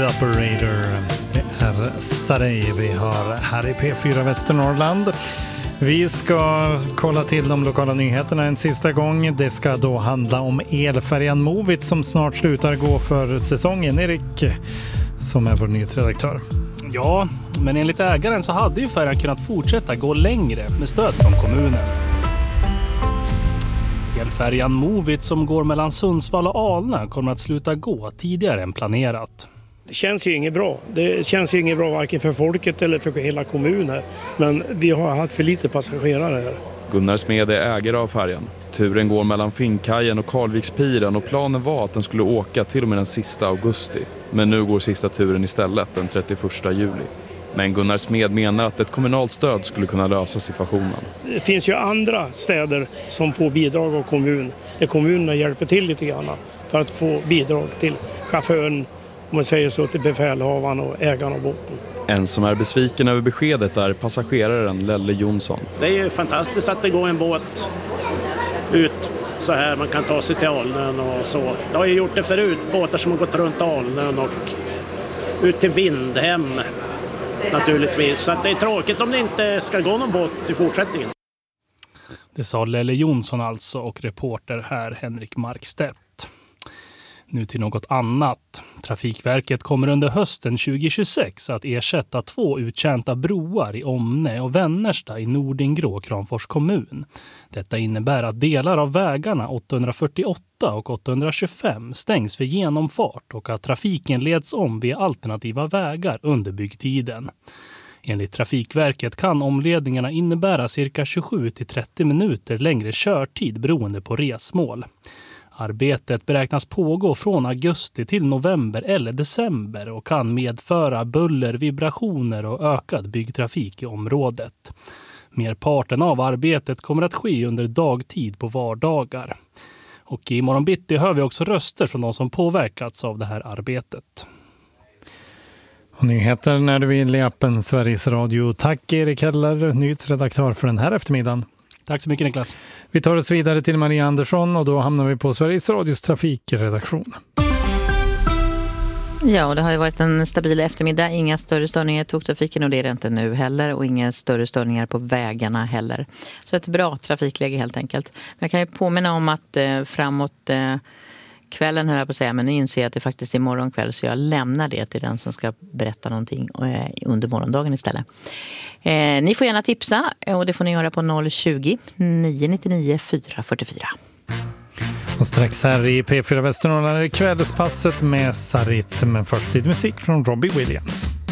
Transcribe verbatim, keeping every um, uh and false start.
The Operator. Det är Sarey vi har här i P fyra Västernorrland. Vi ska kolla till de lokala nyheterna en sista gång. Det ska då handla om elfärjan Movit som snart slutar gå för säsongen. Erik, som är vår nyhetsredaktör. Ja, men enligt ägaren så hade ju färjan kunnat fortsätta gå längre med stöd från kommunen. Elfärjan Movit som går mellan Sundsvall och Alnö kommer att sluta gå tidigare än planerat. Det känns ju inget bra. Det känns ju inget bra varken för folket eller för hela kommunen. Men vi har haft för lite passagerare här. Gunnar Smed är ägare av färjan. Turen går mellan Finnkajen och Karlvikspiren och planen var att den skulle åka till och med den sista augusti. Men nu går sista turen istället den trettioförsta juli. Men Gunnar Smed menar att ett kommunalt stöd skulle kunna lösa situationen. Det finns ju andra städer som får bidrag av kommun. Där kommunerna hjälper till lite grann för att få bidrag till chauffören, om man säger så, till befälhavaren och ägaren av båten. En som är besviken över beskedet är passageraren Lelle Jonsson. Det är ju fantastiskt att det går en båt ut så här. Man kan ta sig till Alnön och så. Jag har ju gjort det förut, båtar som har gått runt Alnön och ut till Vindhem naturligtvis. Så att det är tråkigt om det inte ska gå någon båt i fortsättningen. Det sa Lelle Jonsson alltså och reporter här Henrik Markstedt. Nu till något annat. Trafikverket kommer under hösten tjugohundratjugosex att ersätta två uttjänta broar i Omne och Vännersta i Nordingrå, Kramfors kommun. Detta innebär att delar av vägarna åttahundrafyrtioåtta och åttahundratjugofem stängs för genomfart och att trafiken leds om via alternativa vägar under byggtiden. Enligt Trafikverket kan omledningarna innebära cirka tjugosju till trettio minuter längre körtid beroende på resmål. Arbetet beräknas pågå från augusti till november eller december och kan medföra buller, vibrationer och ökad byggtrafik i området. Merparten av arbetet kommer att ske under dagtid på vardagar. Och i morgon bitti hör vi också röster från de som påverkats av det här arbetet. Och nyheter när du vill i appen Sveriges Radio. Tack Erik Heller, nyhetsredaktör för den här eftermiddagen. Tack så mycket Niklas. Vi tar oss vidare till Maria Andersson och då hamnar vi på Sveriges Radios trafikredaktion. Ja, och det har ju varit en stabil eftermiddag. Inga större störningar i tågtrafiken och det är det inte nu heller. Och inga större störningar på vägarna heller. Så ett bra trafikläge helt enkelt. Men jag kan ju påminna om att eh, framåt eh, kvällen höll jag på att säga. Men nu inser jag att det faktiskt är imorgon kväll. Så jag lämnar det till den som ska berätta någonting eh, under morgondagen istället. Eh, ni får gärna tipsa och det får ni göra på noll tjugo, nio nio nio, fyra fyra fyra. Och strax här i P fyra Västernorrland är kvällspasset med Sarit, men först lite musik från Robbie Williams.